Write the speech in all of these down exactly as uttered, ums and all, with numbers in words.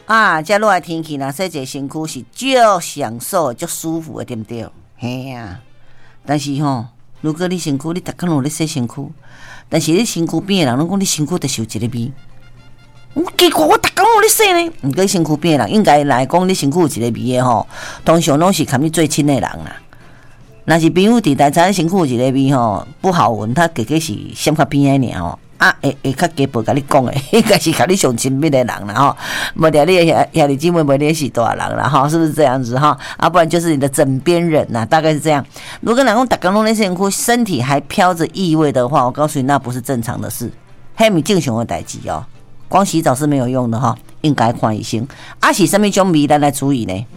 啊，遮热的天气若洗一个身躯是足享受、足舒服的，对不对？嘿啊，但是吼，如果你身躯你逐工有咧洗身躯，但是你身躯边的人拢讲你身躯着有一个味，奇怪，我逐工有咧洗呢。毋过身躯边的人应该来讲，你身躯有一个味的吼，通常拢是甲你最亲的人啦。若是朋友伫台知身躯有一个味吼，不好闻，他加加是闪较边的尔吼。啊，会会较加步甲你讲诶，应该是甲你上亲密的人啦吼，无聊你兄兄弟姊妹无你是大人啦吼，是不是这样子哈？啊，不然就是你的枕边人呐、啊，大概是这样。如果人讲逐工拢咧身躯，身体还飘着异味的话，我告诉你，那不是正常的事，迄是正常的代志哦。光洗澡是没有用的哈，应该看医生。啊，是什么种味咱来注意呢？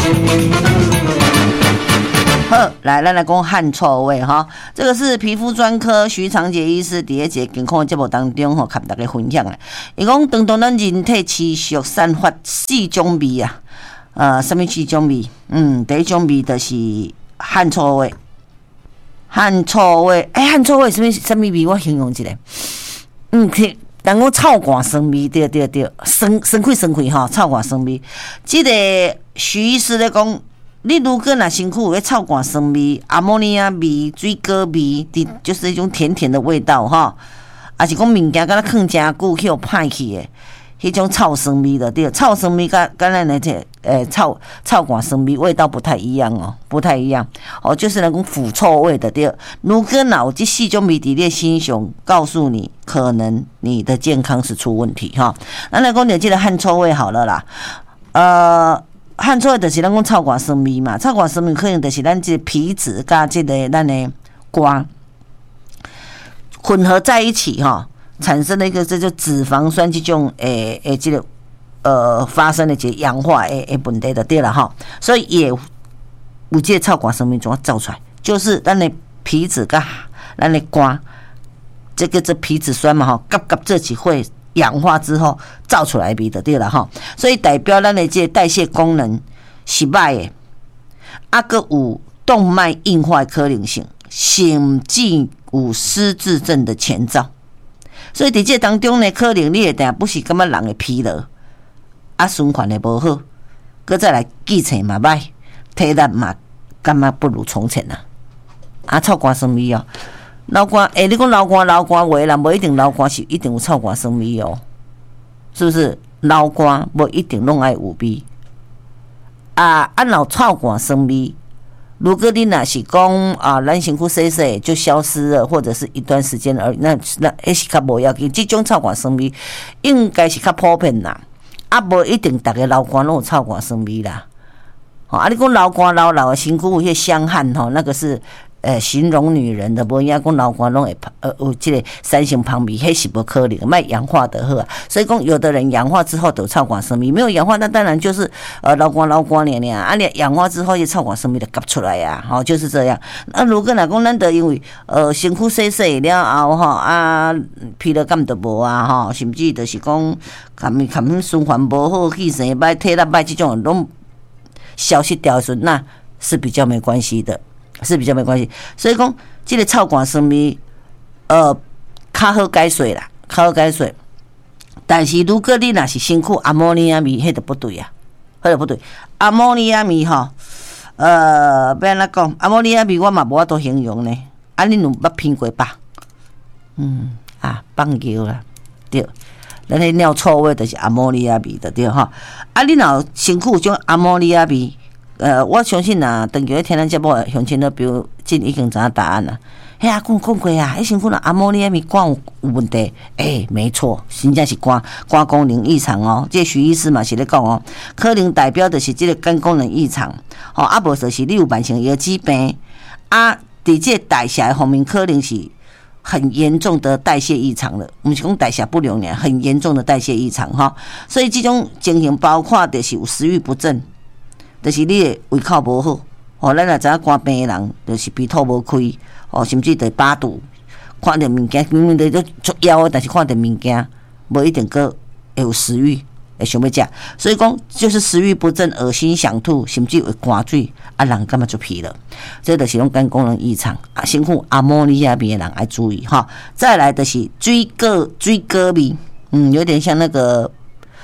好，来，咱来讲汗臭味哈，这个是皮肤专科徐长杰医师伫一节健康节目当中吼，跟大家分享的。伊讲，当当咱人体持续散发四种味啊，呃，什么四种味？嗯，第一种味就是汗臭味。汗臭味，哎、欸，汗臭味什么什么味？我形容一下。嗯，人讲臭汗酸味，对对对，酸酸气酸气吼，臭汗酸味。这个徐医师咧讲。你如果若身躯有咧臭汗酸味、阿莫尼亚味、水果味，就是一种甜甜的味道哈，也是讲物件敢若放诚久去互歹去的，迄种臭酸味的对，臭酸味甲甲咱的这诶臭臭汗酸味味道不太一样哦，不太一样哦，就是那种腐臭味的对。如果若有这四种味伫你身上，告诉你可能你的健康是出问题哈。咱来讲着这个汗臭味好了啦，呃。汗臭就是咱讲臭汗酸味嘛，臭汗酸味可能就是咱这皮脂甲这个咱的肝混合在一起哈，产生了一个这就脂肪酸这种诶诶这个呃发生的这氧化诶诶问题就对了哈，所以也有这个臭汗酸味怎造出来，就是咱的皮脂甲咱的肝这个这皮脂酸嘛哈，夹夹这几会。氧化之后造出来味就对了哈，所以代表咱的这代谢功能是歹的，啊个有动脉硬化可能性，甚至有失智症的前兆。所以伫这当中呢，可能你会定不是感觉人的疲劳，啊循环的无好，搁再来记性嘛歹，体力嘛感觉不如从前啊，啊臭汗酸味哦。流汗，诶、欸，你讲流汗，流汗话啦，无一定流汗是一定有臭汗酸味哦，是不是？流汗无一定拢爱有味啊，啊，若臭汗酸味，如果你若是讲啊，咱身躯洗洗就消失了，或者是一段时间而已，那那迄是较无要紧。这种臭汗酸味应该是较普遍啦，啊，无一定逐个流汗拢有臭汗酸味啦。哦，啊，你讲流汗流流的身躯有迄香汗吼，那个是。呃，形容女人的，无影讲流汗拢会呃有这个三型旁味，迄是无可能，卖氧化的好啊。所以讲，有的人氧化之后都臭汗酸味，没有氧化，那当然就是呃流汗流汗呢呢。啊，你氧化之后，这臭汗酸味就夹出来呀、啊，吼、哦，就是这样。那、啊、如果若讲咱得因为呃身躯洗洗了后吼啊，疲劳感都无啊吼，甚至就是讲含含循环无好，气性歹，体力歹，这种拢消失掉的时候，那是比较没关系的。是比较没关系，所以讲这个臭汗酸味，呃，较好解水啦，较好解水。但是如果你若是身躯阿莫尼亚味，迄就不对啊，迄就不对。阿莫尼亚味吼，呃，要安怎讲？阿莫尼亚味我嘛无法度形容呢。啊，恁有捌闻过吧？嗯啊，放尿啦，对。咱迄尿臭味就是阿莫尼亚味的对吼。啊，你若身躯有种阿莫尼亚味。呃，我相信啊，长期咧听咱节目，乡亲咧表真已经知影答案啦。嘿啊，讲讲过啊，迄身躯若阿莫尼亚味肝有有问题，诶、欸，没错，真正是肝肝功能异常哦。这徐医师嘛是咧讲哦，可能代表的是这个肝功能异常，吼、哦，啊无就是你有慢性腰疾病，啊，伫这代谢的方面可能是很严重的代谢异常了，不是讲代谢不良呢，很严重的代谢异常哈、哦。所以这种情形包括的是有食欲不振。就是你的胃口无好，哦，咱也知影肝病的人，就是鼻吐无开，哦，甚至得饱肚，看到物件明明在做做枵的，但是看到物件无一定个会有食欲，会想要食，所以讲就是食欲不振、恶心、想吐，甚至会寒水，啊，人感觉就疲了，这就是种肝功能异常，啊，身躯阿莫尼亚味的人要注意哈。再来的是水果水果味，嗯，有点像那个。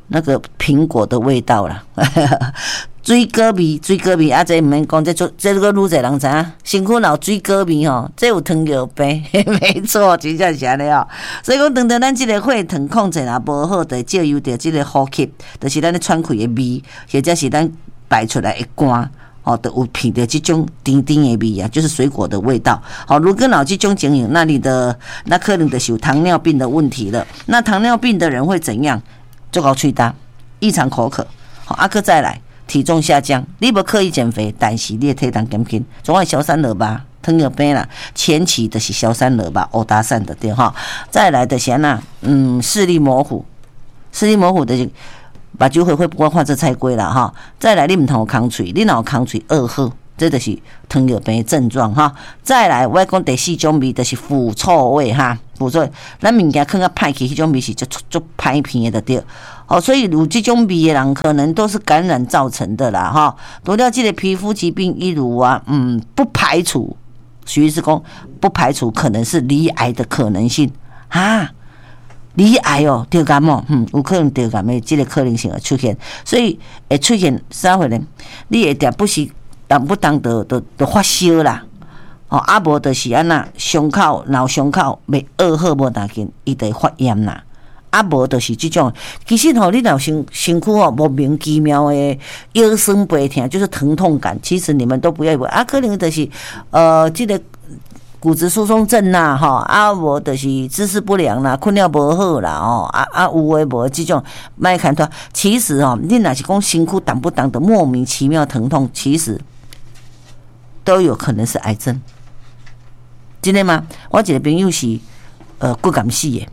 那个苹果的味道啦。水果味，水果味啊！这毋免讲，这做这个愈侪人知影，身躯若有水果味吼，这有糖尿病，没错，真正是安尼哦。所以讲，当到咱即个血糖控制若无好，就借由着即个呼吸，就是咱咧喘气的味，或者是咱排出来的汗。哦，都有闻到这种甜甜的味啊，就是水果的味道。好，如果有这种情形，那你的那可能就是有糖尿病的问题了。那糖尿病的人会怎样？做高喙焦、异常口渴。好，阿克再来，体重下降。你无刻意减肥，但是你的体重减轻，总会消散了吧？糖尿病啦，前期的是消散了吧？欧达散的对哈。再来的是那嗯，视力模糊，视力模糊的是。目睭会会不过画这菜龟啦哈，再来你唔通有空喙，你若有空喙恶好，这就是糖尿病的症状哈。再来我讲第四种味，就是腐臭味哈，腐臭味，咱物件放较歹去，迄种味是就就歹片的对。哦，所以有这种味的人，可能都是感染造成的啦哈。除了这个皮肤疾病，例如啊，嗯，不排除，徐医师讲不排除可能是罹癌的可能性啊。罹癌哦，得感冒，嗯，有可能得感冒，这个可能性会出现，所以会出现啥货呢？你会定不是当不当的的的发烧啦，哦，啊无就是安那伤口，然后伤口未愈好无大紧，伊就会发炎啦。啊无就是这种，其实吼、哦，你若身身躯哦莫名其妙的腰酸背痛，就是疼痛感，其实你们都不要以为啊，可能就是呃，这个。骨质疏松症啦，吼啊，无就是姿势不良啦，困了无好啦，哦啊啊，有诶无这种莫看脱。其实哦，你若是讲身躯挡不挡的莫名其妙疼痛，其实都有可能是癌症。真的吗？我一个朋友是呃骨感死的，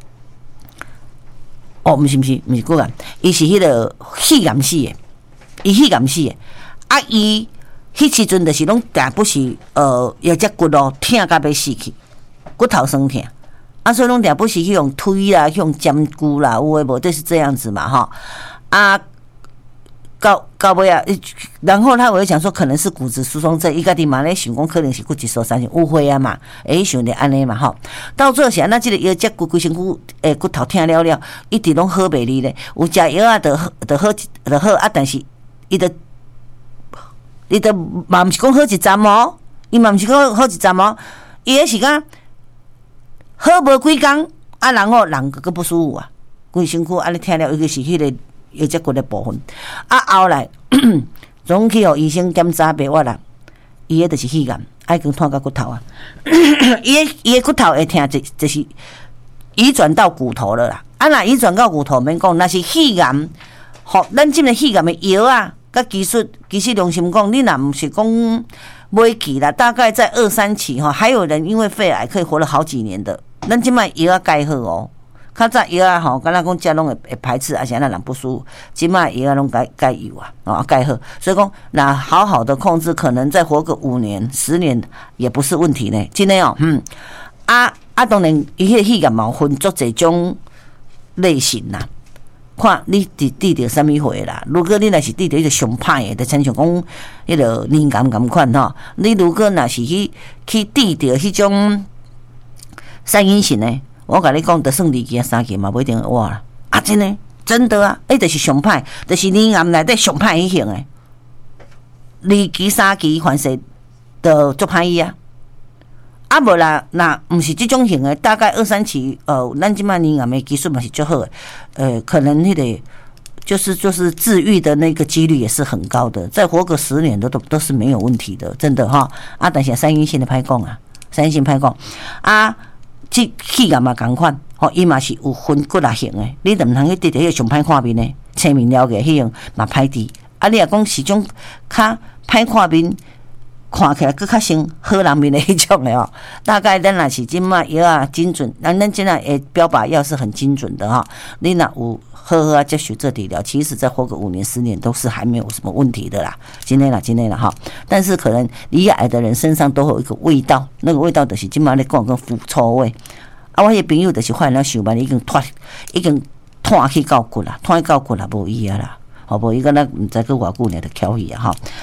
哦，不是不是不是骨感，伊是迄个气感死的，伊气感死的，啊伊。迄时阵就是拢定不是呃，要只骨咯痛甲要死去，骨头酸痛，啊，所以拢定不是去用推啦，去用针骨啦，有诶无，就是这样子嘛，哈，啊，到到尾啊，然后他我就想说，可能是骨质疏松症，伊家己嘛咧想讲，可能是骨质疏松症误会啊嘛，诶，想着安尼嘛，吼，到最后是那即个腰脊骨规身躯诶骨头痛了了，一直拢好袂离咧，有食药啊，得得好得好啊，但是伊得。你都嘛毋是讲好一站哦，伊嘛毋是讲好一站哦，伊迄时间好无几工，啊，然后人个不舒服啊，规身躯安尼听了，尤其是迄个腰脊骨的部分，啊后来总去互医生检查白我啦，伊迄就是气癌，爱跟拖到骨头啊，伊迄伊迄骨头会痛，就就是移转到骨头了啦，啊若移转到骨头免讲，那是气癌，吼，咱即个气癌的药啊。甲技术，其实良心讲，你若毋是讲买期啦，大概在二三期吼，还有人因为肺癌可以活了好几年的。咱即摆药啊改好哦，较早药啊吼，敢若讲食拢会会排斥，而且那人不舒服。即摆药啊拢改改有啊，哦改好，所以讲那好好的控制，可能再活个五年、十年也不是问题呢。真的哦，嗯，啊啊，当然伊迄个肺癌嘛分足侪种类型啦。看你伫治着啥物货啦？如果你若是治着迄个上歹的，就亲像讲迄个黏感咁款吼。你如果若是去去治着迄种三阴型的，我甲你讲，就算二期啊三期嘛，不一定会活啦。啊，真的真的啊，迄就是上歹，就是黏癌内底上歹迄型的。二期三期反正就足歹医啊。啊无啦，那毋是这种型的，大概二三期，呃，咱即摆黏癌的技术嘛是足好的，呃，可能迄个就是就是治愈的那个几率也是很高的，再活个十年都都都是没有问题的，真的哈。啊，但是三阴性的歹讲啊，三阴性歹讲啊，即气癌嘛共款，吼，伊嘛是有分骨啊型的，你就毋通去治着迄个上歹看面的，青面了解迄种嘛歹治。啊，你若讲是种较歹看面。看起来更较像好人面的迄种的哦，大概咱若是即卖药啊精准，咱咱即卖诶标靶药是很精准的哈、哦。你若有好好啊接受这治疗，其实再活个五年十年都是还没有什么问题的啦。今天啦，今天啦哈，但是可能罹癌的人身上都会有一个味道，那个味道就是即卖咧讲个腐臭味。啊，我迄朋友就是患了想慢已经脱，已经脱去到骨啦，脱去到骨啦无医啊啦，好无伊个咱毋知过偌久呢就翘去啊哈。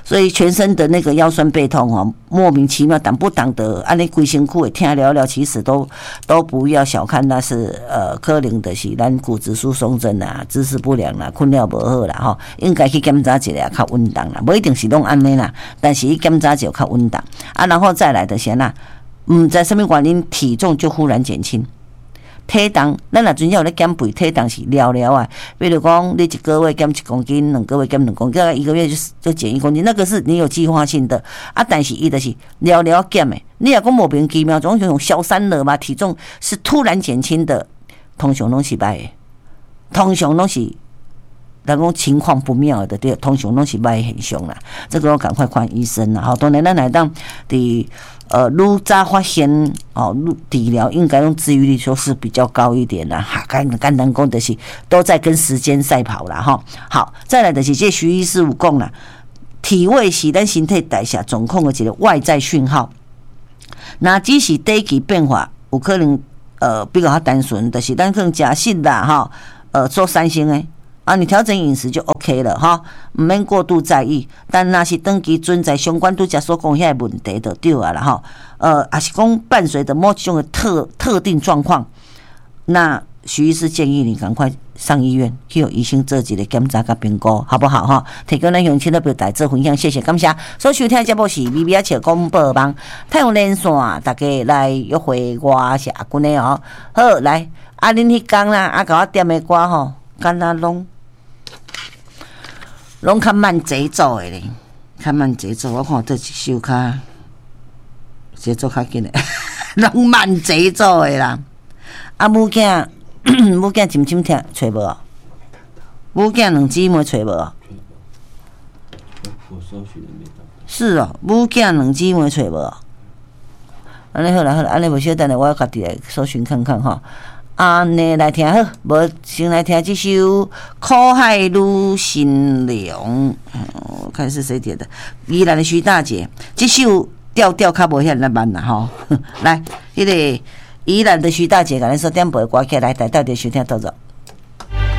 所以全身的那个腰酸背痛哦，莫名其妙挡不挡得，安尼规身躯会听了了，其实都都不要小看，那是呃可能的是咱骨质疏松症啊、姿势不良啦、困了无好啦吼，应该去检查一下，较稳当啦，不一定是拢安尼啦，但是伊检查就较稳当啊，然后再来的是呐，嗯，在什么原因体重就忽然减轻。体重，咱若真正有咧减肥，体重是了了啊。比如讲，你一个月减一公斤，两个月减两公斤，一个月就就减一公斤，那个是你有计划性的啊。但是伊就是了了减的，你若讲莫名其妙，总种消散了嘛，体重是突然减轻的，通常拢是歹的，通常拢是。人讲情况不妙的，对，通常拢是歹现象啦。这个我赶快看医生啦。好，当然咱来当伫呃愈早发现哦，治疗应该用治愈率说是比较高一点啦。哈，简简单讲的是都在跟时间赛跑啦哈。好，再来的是这徐医师有讲啦，体位是咱身体代谢总控的一个外在讯号。那只是短期变化，有可能呃比较单纯，就是咱可能食食啦哈，呃做三星诶。啊，你调整饮食就 OK 了哈，唔免过度在意。但那是长期存在相关拄则所讲遐问题就对啊啦哈。呃，还是讲伴随着某种的特特定状况，那徐医师建议你赶快上医院去有医生做一个检查甲评估，好不好哈？提供咱乡亲的表达做分享，谢谢感谢。所收听的节目是 B B 阿笑广播网太阳连线，大家来约会我是阿君的哦。好，来啊，恁迄天啦，啊，甲我点的歌吼。敢若拢拢较慢节奏的咧，较慢节奏。我看这一首较节奏较紧的，拢慢节奏的啦。啊，母囝母囝深深听找无？母囝两姊妹找无？我搜寻没到。是哦，母囝两姊妹找无？安尼好啦好啦，安尼无小等下，我家己来搜寻看看吼。安尼来听好，无先来听这首《苦海女新娘》，我看是谁点的？宜兰的徐大姐，这首调调较无遐那慢啦吼。来，迄、那个宜兰的徐大姐，甲咱说点播歌起来，台到底收听到着。